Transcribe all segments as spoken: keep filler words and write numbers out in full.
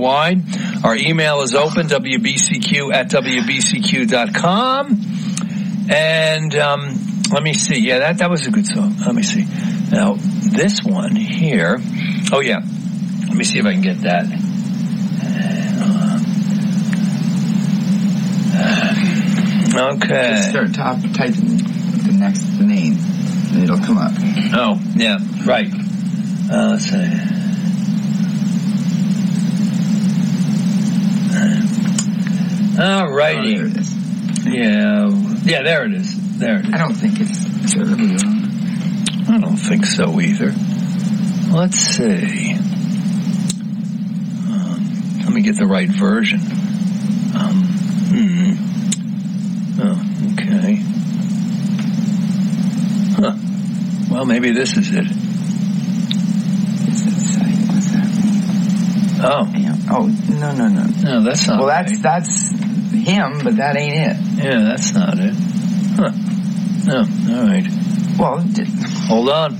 wide. Our email is open, W B C Q at W B C Q dot com. And um, let me see. Yeah, that, that was a good song. Let me see. Now, this one here. Oh, yeah. Let me see if I can get that. Okay. Just start top, typing the next name, and it'll come up. Oh, yeah, right. Uh, let's see. All righty. Oh, there it is. Yeah, yeah, there it is. There it is. I don't think it's terribly wrong. I don't think so either. Let's see. Um, let me get the right version. Um, hmm. Oh, okay. Huh. Well, maybe this is it. What's that mean? Oh. Oh, no, no, no. No, that's not Well, right. that's, that's him, but that ain't it. Yeah, that's not it. Huh. No, all right. Well, d- hold on.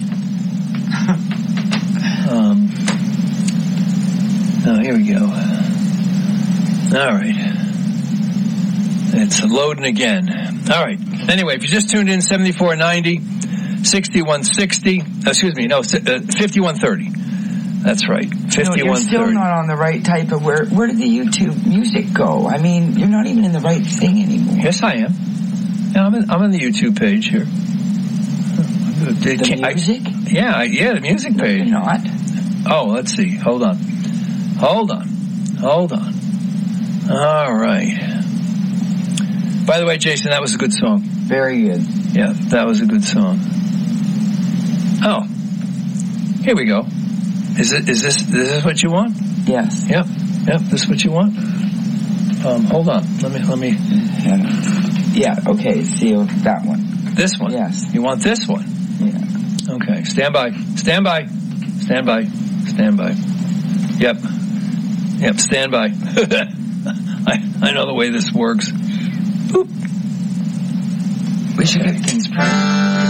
um. Oh, here we go. All right. It's loading again. All right. Anyway, if you just tuned in, seventy-four ninety, sixty-one sixty. Excuse me, no, fifty-one thirty. That's right, fifty-one thirty. No, you're still not on the right type of where. Where did the YouTube music go? I mean, you're not even in the right thing anymore. Yes, I am. Yeah, I'm in, I'm on the YouTube page here. The music? I, yeah, yeah, the music no, page. You're not. Oh, let's see. Hold on. Hold on. Hold on. All right. By the way, Jason, that was a good song. Very good. Yeah, that was a good song. Oh, here we go. Is it? Is this? This is what you want? Yes. Yep. Yep. This is what you want. Um, hold on. Let me. Let me. Yeah. Yeah. Okay. See that one. This one. Yes. You want this one? Yeah. Okay. Stand by. Stand by. Stand by. Stand by. Yep. Yep. Stand by. I I know the way this works. Boop. We should get things.